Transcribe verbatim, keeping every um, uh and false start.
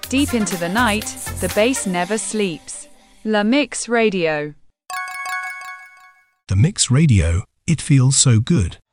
Deep into the night, the bass never sleeps. La Mix Radio. The Mix Radio, it feels so good.